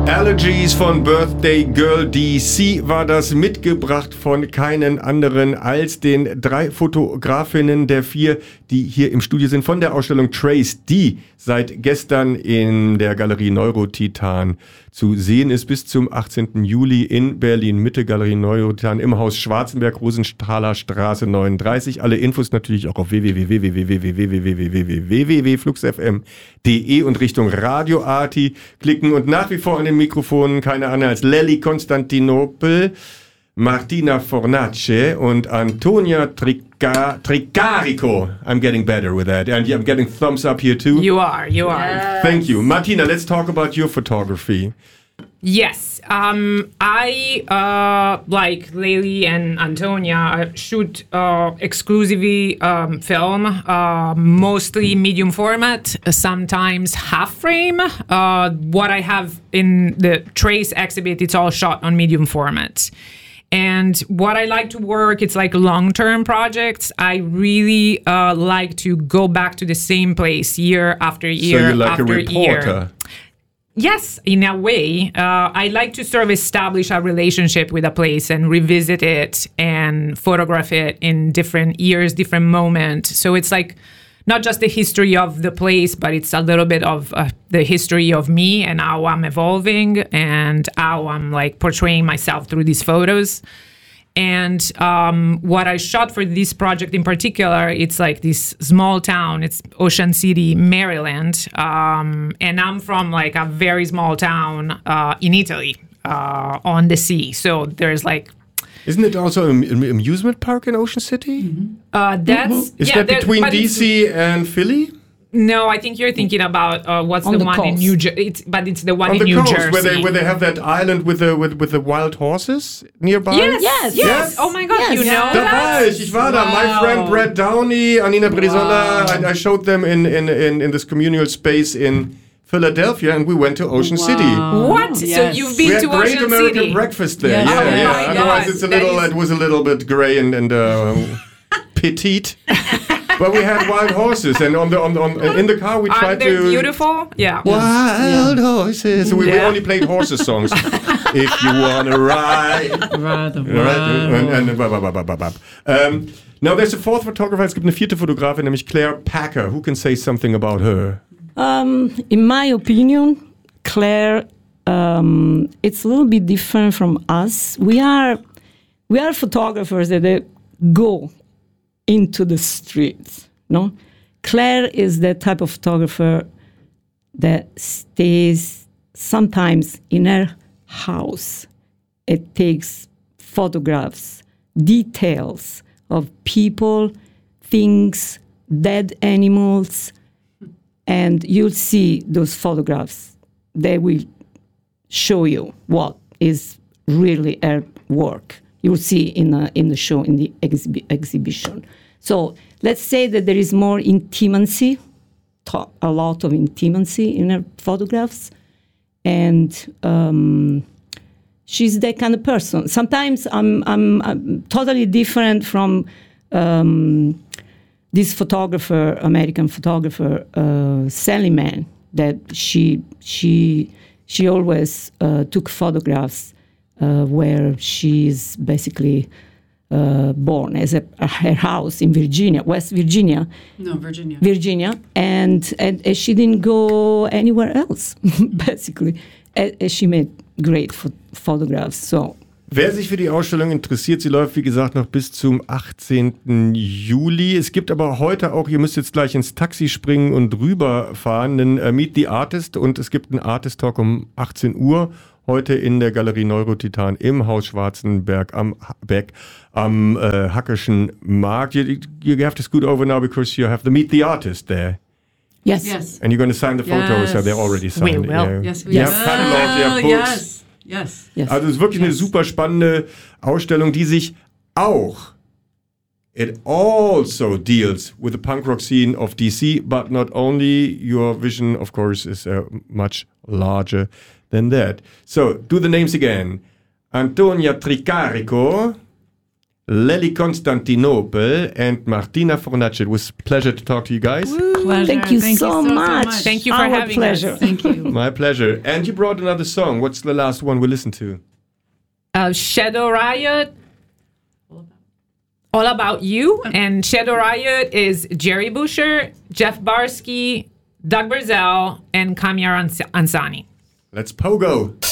Allergies von Birthday Girl DC war das, mitgebracht von keinen anderen als den 3 Fotografinnen der 4, die hier im Studio sind, von der Ausstellung Trace, die seit gestern in der Galerie Neurotitan zu sehen ist, bis zum 18. Juli in Berlin-Mitte, Galerie Neurotitan im Haus Schwarzenberg, Rosenthaler Straße 39. Alle Infos natürlich auch auf www.fluxfm.de und Richtung Radio Arti klicken. Und nach wie vor an den Mikrofonen keine andere als Lelly Konstantinopel, Martina Fornace und Antonia Tricarico. I'm getting better with that. And I'm getting thumbs up here too. You are. Yes. Thank you. Martina, let's talk about your photography. Yes. I, like Lely and Antonia, shoot exclusively film, mostly medium format, sometimes half frame. What I have in the Trace exhibit, it's all shot on medium format. And what I like to work, it's like long-term projects. I really like to go back to the same place year after year So you're like after a reporter. year. Yes, in a way. I like to sort of establish a relationship with a place and revisit it and photograph it in different years, different moments. So it's like not just the history of the place, but it's a little bit of the history of me and how I'm evolving and how I'm like portraying myself through these photos. And what I shot for this project in particular, it's like this small town. It's Ocean City, Maryland. And I'm from like a very small town in Italy on the sea. So there's like... Isn't it also an amusement park in Ocean City? That's... Is that between DC and Philly? No, I think you're thinking about what's on the the one coast. in New Jersey. But it's the one On in the New coast, Jersey. where they have that island with the wild horses nearby? Yes. Yes. Oh my God, Yes. you know Da war that? ich war da. My friend Brad Downey, Anina Brizola, I showed them in this communal space in Philadelphia, and we went to Ocean City. What? Yes. So you've We been had to great Ocean American City? breakfast there. Yes. Yeah, Oh yeah. my Otherwise, God, it's it was a little bit grey and petite. But we had wild horses, and in the car we tried Aren't they to. beautiful? Yeah. Wild horses. We only played horses songs. If you wanna ride. Now there's a fourth photographer. Es gibt eine 4. Fotografin, nämlich Claire Packer. Who can say something about her? In my opinion, Claire, it's a little bit different from us. We are photographers that go into the streets. No, Claire is the type of photographer that stays sometimes in her house. It takes photographs, details of people, things, dead animals, and you'll see those photographs. They will show you what is really her work. You'll see in the show, in the exhibition. So let's say that there is more intimacy, a lot of intimacy in her photographs, and she's that kind of person. Sometimes I'm totally different from this photographer, American photographer, Sally Mann, that she always took photographs where she's basically born as her house in Virginia, West Virginia. No, Virginia. Virginia, and she didn't go anywhere else, basically. She made great photographs, so... Wer sich für die Ausstellung interessiert, sie läuft wie gesagt noch bis zum 18. Juli. Es gibt aber heute auch, ihr müsst jetzt gleich ins Taxi springen und rüberfahren, einen Meet the Artist, und es gibt einen Artist Talk um 18 Uhr heute in der Galerie Neurotitan im Haus Schwarzenberg am Hackeschen Markt. You have to scoot over now because you have the Meet the Artist there. Yes. Yes. And you're going to sign the photos, Yes. so they're already signed. We will. Yes, we You will. have catalogs, you have books. Yes. Yes. Also es ist wirklich eine super spannende Ausstellung, die sich auch, it also deals with the punk rock scene of DC, but not only. Your vision, of course, is much larger than that. So, do the names again. Antonia Tricarico, Lely Constantinople, and Martina Fornace. It was a pleasure to talk to you guys. Pleasure. Thank you so much. Thank you for Our having pleasure. us. Thank you. My pleasure. And you brought another song. What's the last one we listened to? Shadow Riot, All About You. And Shadow Riot is Jerry Busher, Jeff Barsky, Doug Brazell, and Kamia Ansani. Let's pogo.